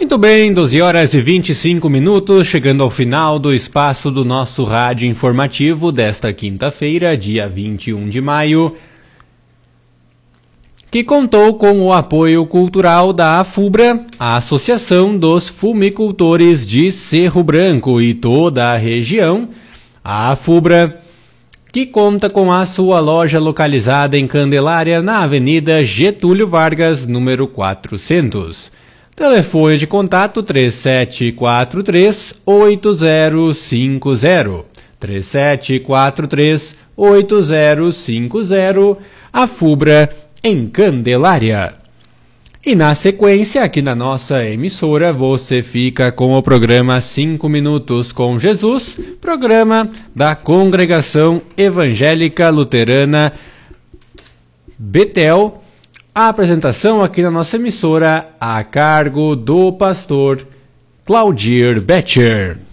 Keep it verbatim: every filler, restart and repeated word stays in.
Muito bem, doze horas e vinte e cinco minutos, chegando ao final do espaço do nosso rádio informativo desta quinta-feira, dia vinte e um de maio, que contou com o apoio cultural da AFUBRA, a Associação dos Fumicultores de Cerro Branco e toda a região. A AFUBRA, que conta com a sua loja localizada em Candelária, na Avenida Getúlio Vargas, número quatrocentos. Telefone de contato três sete quatro três, oito zero cinco zero. três sete quatro três, oito zero cinco zero. AFUBRA em Candelária. E na sequência, aqui na nossa emissora, você fica com o programa cinco minutos com Jesus, programa da Congregação Evangélica Luterana Betel. A apresentação aqui na nossa emissora a cargo do pastor Claudir Betcher.